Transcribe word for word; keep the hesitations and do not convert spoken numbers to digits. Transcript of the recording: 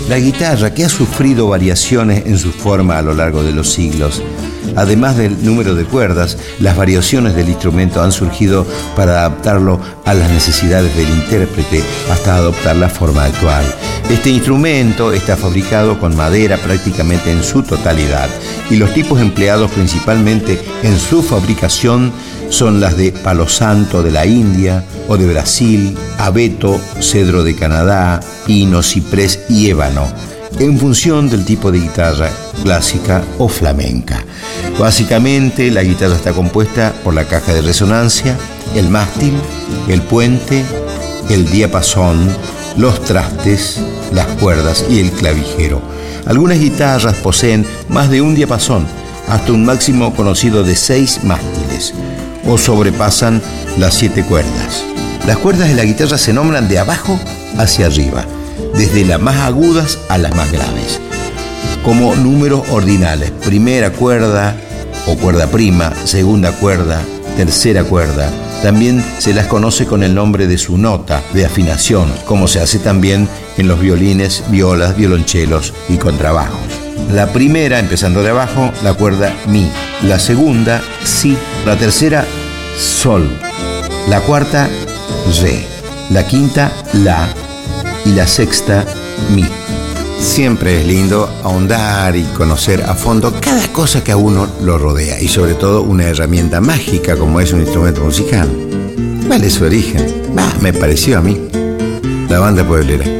La guitarra, que ha sufrido variaciones en su forma a lo largo de los siglos. Además del número de cuerdas, las variaciones del instrumento han surgido para adaptarlo a las necesidades del intérprete hasta adoptar la forma actual. Este instrumento está fabricado con madera prácticamente en su totalidad y los tipos empleados principalmente en su fabricación son las de palo santo de la India o de Brasil, abeto, cedro de Canadá, pino, ciprés y ébano, en función del tipo de guitarra clásica o flamenca. Básicamente, la guitarra está compuesta por la caja de resonancia, el mástil, el puente, el diapasón, los trastes, las cuerdas y el clavijero. Algunas guitarras poseen más de un diapasón, hasta un máximo conocido de seis mástiles, o sobrepasan las siete cuerdas. Las cuerdas de la guitarra se nombran de abajo hacia arriba, desde las más agudas a las más graves, como números ordinales: primera cuerda o cuerda prima, segunda cuerda, tercera cuerda. También se las conoce con el nombre de su nota de afinación, como se hace también en los violines, violas, violonchelos y contrabajos. La primera, empezando de abajo, la cuerda mi. La segunda, si. La tercera, sol. La cuarta, re. La quinta, la. Y la sexta, mi. Siempre es lindo ahondar y conocer a fondo cada cosa que a uno lo rodea, y sobre todo una herramienta mágica como es un instrumento musical. ¿Cuál es su origen? Bah, me pareció a mí. La banda pueblera.